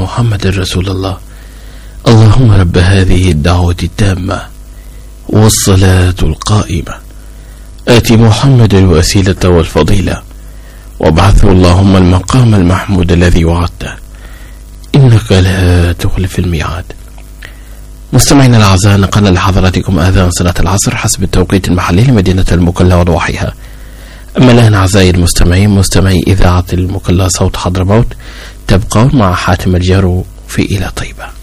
محمد رسول الله. اللهم رب هذه الدعوة التامة والصلاة القائمة آت محمد الوسيلة والفضيلة وابعثه اللهم المقام المحمود الذي وعدته إنك لا تخلف الميعاد. مستمعينا الأعزاء، نقلنا لحضراتكم آذان صلاة العصر حسب التوقيت المحلي لمدينة المكلا وضواحيها. أما الآن أعزائي المستمعين، مستمعي إذاعة المكلا صوت حضرموت، تبقون مع حاتم الجارو في إلى طيبة.